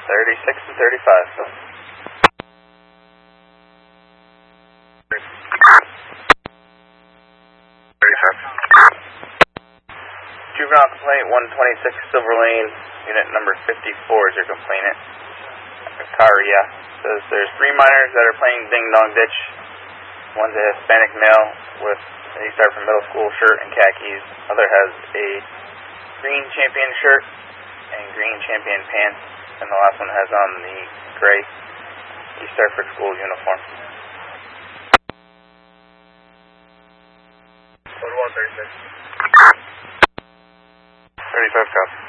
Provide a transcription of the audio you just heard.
36 and 35. Juvenile complaint 126 Silver Lane, unit number 54 is your complainant. Karia says there's 3 minors that are playing Ding Dong Ditch. One's a Hispanic male with he started from middle school shirt and khakis. Other has a green champion shirt and green champion pants. And the last one has on the gray East Starford School uniform. 136. 35 copy.